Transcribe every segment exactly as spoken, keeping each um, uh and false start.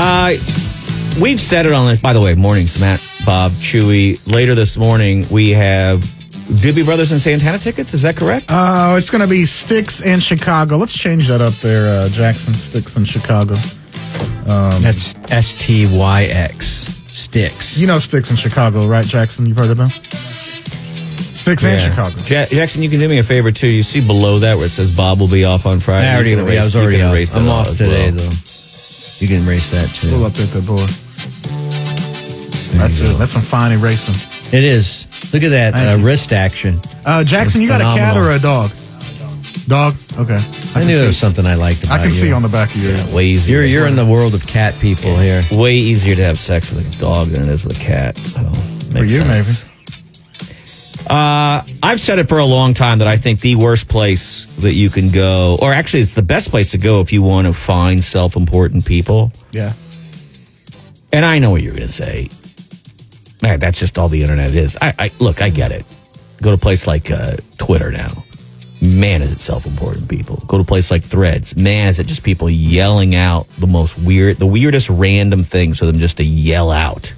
Uh, we've said it on this. By the way, mornings, Matt, Bob, Chewy. Later this morning, we have Doobie Brothers and Santana tickets. Is that correct? Uh, it's going to be Styx in Chicago. Let's change that up there, uh, Jackson. Styx in Chicago. Um, That's S T Y X. Styx. You know Styx in Chicago, right, Jackson? You've heard of them? Styx Yeah. in Chicago. Ja- Jackson, you can do me a favor, too. You see below that where it says Bob will be off on Friday? I already You can yeah, I was erase- already you can off. erase that I'm out off as today, well. though. You can erase that, too. Pull up at the board. That's it. That's some fine erasing. It is. Look at that uh, you. wrist action. Uh, Jackson, you got a cat Phenomenal. or a dog? Dog? Okay. I, can knew see- there was something I liked about I can you. see on the back of your Yeah, way easier. You're you're in the world of cat people here. Way easier to have sex with a dog than it is with a cat. So, For makes you, sense. maybe. Uh, I've said it for a long time that I think the worst place that you can go, or actually it's the best place to go if you want to find self-important people. Yeah. And I know what you're going to say. Man, that's just all the internet is. I, I Look, I get it. Go to a place like uh, Twitter now. Man, is it self-important people. Go to a place like Threads. Man, is it just people yelling out the most weird, the weirdest random things for them just to yell out.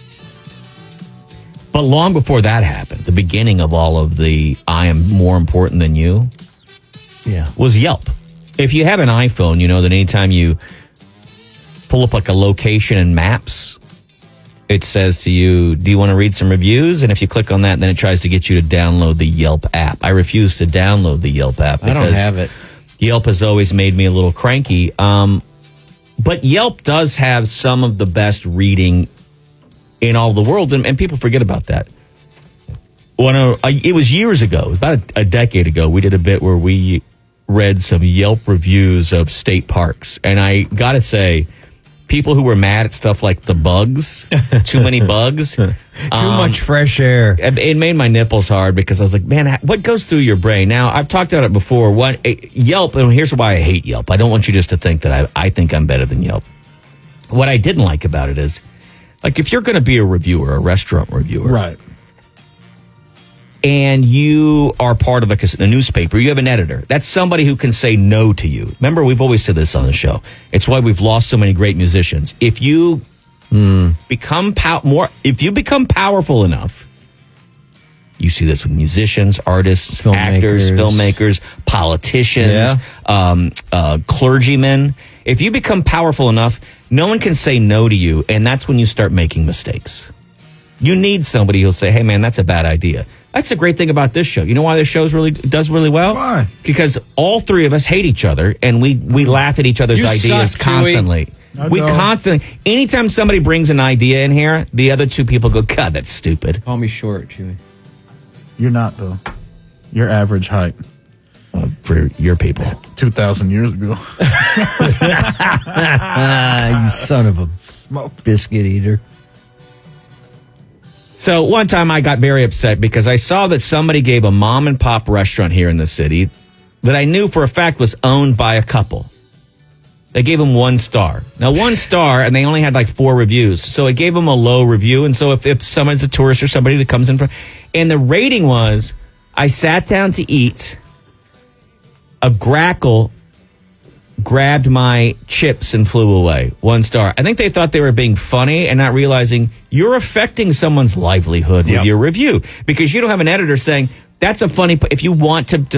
But long before that happened, the beginning of all of the I am more important than you Yeah. was Yelp. If you have an iPhone, you know that anytime you pull up like a location in Maps, it says to you, do you want to read some reviews? And if you click on that, then it tries to get you to download the Yelp app. I refuse to download the Yelp app I don't because have it. Yelp has always made me a little cranky. Um, but Yelp does have some of the best reading in all the world, and, and people forget about that. When uh, it was years ago, about a, a decade ago, we did a bit where we read some Yelp reviews of state parks, and I got to say, people who were mad at stuff like the bugs, too many bugs, Too um, much fresh air. it it made my nipples hard because I was like, man, what goes through your brain? Now, I've talked about it before. What Yelp, and here's why I hate Yelp. I don't want you just to think that I, I think I'm better than Yelp. What I didn't like about it is, like, if you're going to be a reviewer, a restaurant reviewer, Right. and you are part of a, a newspaper, you have an editor. That's somebody who can say no to you. Remember, we've always said this on the show. It's why we've lost so many great musicians. If you mm. become pow- more, if you become powerful enough, you see this with musicians, artists, Filmmakers. actors, filmmakers, politicians, Yeah. um, uh, clergymen. If you become powerful enough, no one can say no to you, and that's when you start making mistakes. You need somebody who'll say, hey, man, that's a bad idea. That's the great thing about this show. You know why this show really does really well? Why? Because all three of us hate each other, and we, we laugh at each other's You ideas suck, Chewy. constantly. I We know. constantly, anytime somebody brings an idea in here, the other two people go, God, that's stupid. Call me short, Chewy. You're not, though. Your average height. Uh, for your people. two thousand years ago. Ah, you son of a biscuit eater. So one time I got very upset because I saw that somebody gave a mom and pop restaurant here in the city that I knew for a fact was owned by a couple. They gave them one star. Now, one star, and they only had like four reviews. So it gave them a low review. And so if, if someone's a tourist or somebody that comes in from, and the rating was, I sat down to eat, a grackle grabbed my chips and flew away. One star. I think they thought they were being funny and not realizing you're affecting someone's livelihood Yep. with your review because you don't have an editor saying, that's a funny, p- if you want to, to